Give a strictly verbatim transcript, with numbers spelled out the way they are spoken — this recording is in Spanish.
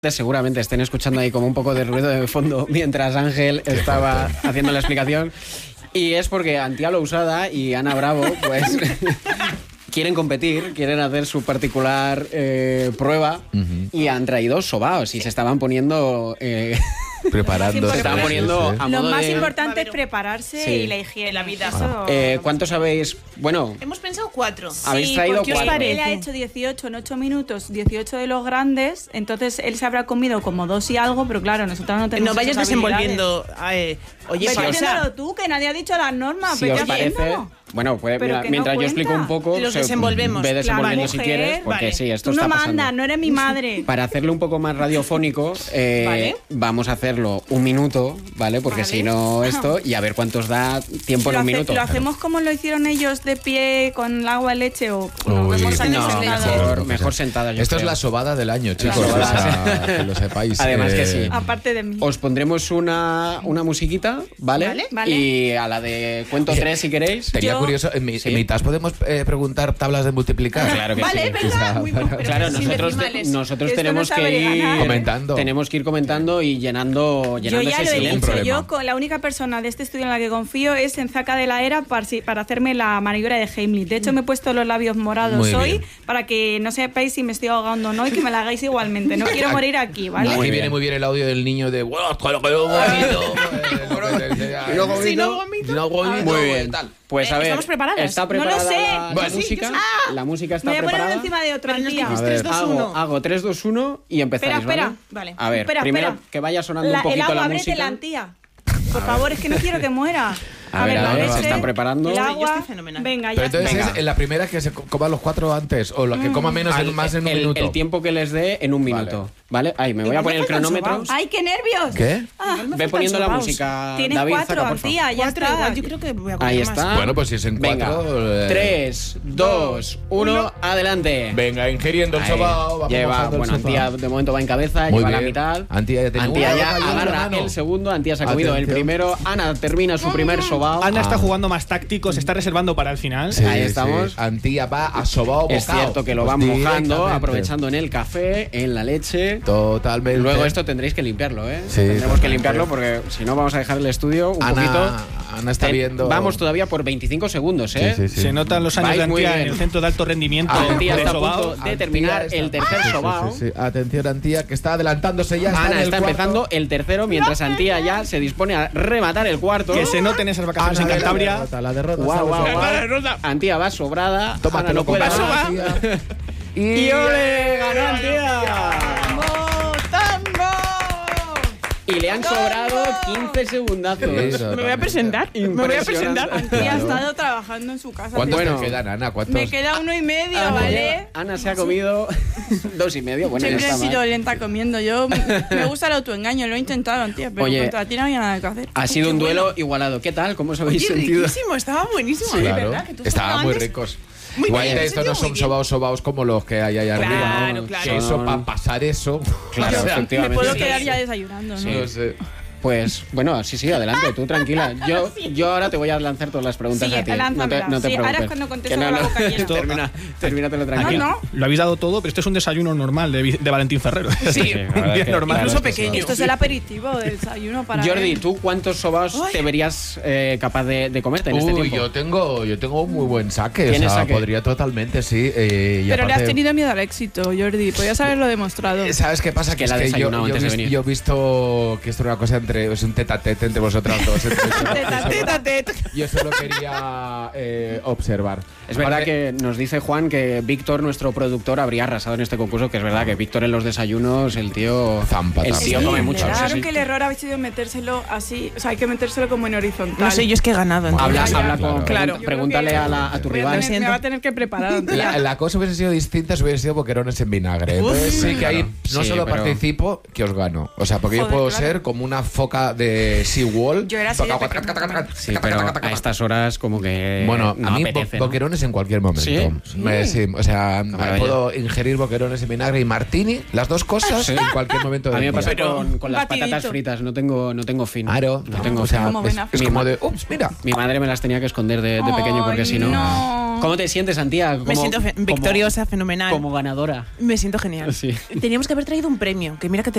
Seguramente estén escuchando ahí como un poco de ruido de fondo mientras Ángel estaba haciendo la explicación. Y es porque Antía Lousada y Ana Bravo, pues, quieren competir, quieren hacer su particular eh, prueba uh-huh. y han traído sobaos y se estaban poniendo... Eh, Preparando. Se estaban poniendo a modo Lo más de... importante es prepararse sí. y la higiene, la vida. Ah. Eh, ¿Cuántos habéis...? Bueno... Hemos pensado cuatro. Habéis sí, traído porque cuatro. Él ha hecho dieciocho en ocho minutos, dieciocho de los grandes, entonces él se habrá comido como dos y algo, pero claro, nosotros no tenemos No vayas desenvolviendo... Eh, oye, Vete o sea, tú, que nadie ha dicho las normas. Si os parece... Bueno, puede, mira, mientras no yo explico un poco, los desenvolvemos. Ve desenvolviendo claro, si mujer, quieres, porque vale. sí, esto Tú está no pasando. mandas, no eres mi madre. Para hacerlo un poco más radiofónico, eh, ¿vale? Vamos a hacerlo un minuto, ¿vale? Porque vale. si no esto, y a ver cuántos da tiempo en un hace, minuto. ¿Lo hacemos como lo hicieron ellos de pie con agua, leche o nos vemos no, mejor, mejor sentada. Esto creo. Es la sobada del año, chicos, o sea, que lo sepáis. Además eh... que sí. Aparte de mí. Os pondremos una, una musiquita, ¿vale? ¿Vale? ¿Vale? Y a la de cuento tres si queréis. Sería yo... curioso, en, mi, ¿sí? en mitad podemos eh, preguntar tablas de multiplicar. Claro que vale, sí. Venga, o sea, muy bueno, claro, nosotros, te, nosotros tenemos no que ir ganar. comentando. Tenemos que ir comentando y llenando, llenando yo ya ese lo he silencio. dicho, yo con la única persona de este estudio en la que confío es en Zaca de la Era para, para hacerme la maniobra de Heimlich. De hecho, me he puesto los labios morados muy hoy bien. Para que no sepáis si me estoy ahogando o no y que me la hagáis igualmente. No quiero morir aquí, ¿vale? Aquí viene muy bien el audio del niño de bueno, con lo que no vomito. Si no vomito. Si no vomito. Muy bien. Pues a ver, ¿estamos preparadas? ¿está preparada no lo sé. la, Bueno, la música? Sí, ah, la música está me voy preparada. Me voy a poner encima de otra tía. A ver, hago, hago tres, dos, uno y empezáis, espera, ¿vale? espera. Vale. A ver, espera, primero espera. que vaya sonando la, un poquito el agua, la ábrete música. la Antía. Por favor, es que no quiero que muera. A, a ver, a ver, se están preparando. El agua, yo estoy fenomenal. Venga, ya Pero entonces venga. es en la primera que se coman los cuatro antes o la que coma menos Al, en, más en un el, minuto. El tiempo que les dé en un minuto, ¿vale? Ahí, me voy a poner el cronómetro. ¡Ay, qué nervios! ¿Qué? Ah, Ve poniendo la música. Tienes David, cuatro, Zaca, por favor. Antía, ya cuatro, está. Igual, yo creo que voy a comer Ahí más. está. Bueno, pues si es en cuatro... Venga, eh... tres, dos, uno, adelante. Venga, ingiriendo el sobao. Lleva, bueno, Antía de momento va en cabeza, Muy lleva bien. la mitad. Antía ya, Antía ya agarra el segundo, Antía se ha comido el primero. Ana termina su primer sobao. Ana está jugando más táctico, se está reservando para el final. Sí, ahí estamos. Sí. Antía va a sobao bocao. Es cierto que lo van pues mojando, aprovechando en el café, en la leche. Totalmente. Luego esto tendréis que limpiarlo, ¿eh? Sí, Tendremos que limpiarlo porque si no vamos a dejar el estudio un Ana, poquito. Ana está viendo. Vamos todavía por veinticinco segundos, ¿eh? Sí, sí, sí. Se notan los años Vais de Antía en bien. el centro de alto rendimiento Antía de está a sobao. punto de terminar Antía el está- tercer Sí, sí, sobao. sí, sí. Atención, Antía, que está adelantándose ya. Está Ana en el está cuarto. empezando el tercero, mientras Antía ya se dispone a rematar el cuarto. Que se noten esas vacaciones Ana, en Cantabria. La derrota, la derrota. Guau, guau, ¿sabes? guau. Antía va sobrada. Ana Tómatelo no puede con más. Antía. Y ole, ganó Antía. Y le han sobrado quince segundazos. Sí, Me voy a presentar. Me voy a presentar. Antía ha estado trabajando en su casa. ¿Cuántos Bueno. te quedan, Ana? ¿Cuántos? Me queda uno y medio, Ana, ¿vale? Ana se ha comido dos y medio. Bueno, Siempre ya he está sido mal. lenta comiendo. Yo me gusta el autoengaño, lo he intentado, Antía, pero Oye, contra ti no había nada que hacer. Ha sido un Qué duelo bueno. igualado. ¿Qué tal? ¿Cómo os habéis Oye, sentido? riquísimo, estaba buenísimo, de Claro, verdad. Que tú estaban muy antes- ricos. Muy Igual bien, estos no muy son bien. sobaos sobaos como los que hay allá Claro, arriba. claro. Que eso, para pasar eso. Claro, o sea, Me efectivamente. puedo Sí. quedar ya desayunando, ¿no? no sé. Pues bueno, sí, sí, adelante, tú tranquila. Yo, yo ahora te voy a lanzar todas las preguntas Sí, a ti. No te, lánzamela. no te Sí, ahora es preocupes. cuando contesto Que no, con la no. boca llena. Termina, termínatelo tranquilo. No, no. Lo habéis dado todo, pero esto es un desayuno normal de, de Valentín Ferrero. Sí, la verdad un día que- normal. claro, Incluso es que pequeño. Esto es el aperitivo del desayuno para Jordi, él. ¿tú cuántos sobaos te verías eh, capaz de, de comerte en este Uy, tiempo? yo tengo, yo tengo un muy buen saque. O ¿Tienes sea, saque? podría totalmente, sí. eh, y Pero le has aparte- tenido miedo al éxito, Jordi. Podías haberlo demostrado. ¿Sabes qué pasa? Que Que, la es que yo, desayunado yo, antes de vis- venir. yo he visto que esto era una cosa entre. Es un tete a tete entre vosotras dos. Entonces, Teta, teta, teta. yo solo quería eh, observar. Es verdad Ahora, que nos dice Juan que Víctor, nuestro productor, habría arrasado en este concurso, que es verdad que Víctor en los desayunos, el tío... Zampa, el zampa. tío Sí, come mucho. Claro sí, sí. que el error ha sido metérselo así. O sea, hay que metérselo como en horizontal. No sé, yo es que he ganado. entonces. Habla, Ya, habla ya. con... Claro. pregun- Pregúntale a, la, a tu Voy a rival. tener- me va a tener que preparar. La, la cosa hubiese sido distinta si hubiese sido boquerones en vinagre. Entonces sí que ahí no Sí, solo pero- participo, que os gano. O sea, porque yo Joder, puedo claro. ser como una foca de SeaWall. Yo era así de Toca- pequeña taca, taca, taca, Sí, taca, pero taca, taca, a taca. estas horas como que Bueno, no a mí apetece, bo- ¿no? boquerones en cualquier momento. ¿Sí? Me- sí, o sea, maravilla. puedo ingerir boquerones en vinagre y martini, las dos cosas, Sí. en cualquier momento A del mí me día. pasa Pero con, con un las batidito. patatas fritas, no tengo, no tengo fin. Claro, no tengo o sea, Como es, buena es fe. como de, ups, mira. Mi madre me las tenía que esconder de, de pequeño porque Ay, si no... no. No. ¿Cómo te sientes, Antía? Me siento fe- victoriosa, fenomenal. Como ganadora. Me siento genial. Sí. Teníamos que haber traído un premio, que mira que te